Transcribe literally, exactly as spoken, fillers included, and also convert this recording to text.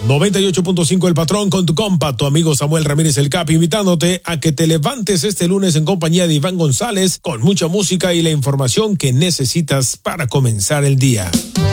noventa y ocho punto cinco El Patrón con tu compa, tu amigo Samuel Ramírez el Cap, invitándote a que te levantes este lunes en compañía de Iván González con mucha música y la información que necesitas para comenzar el día.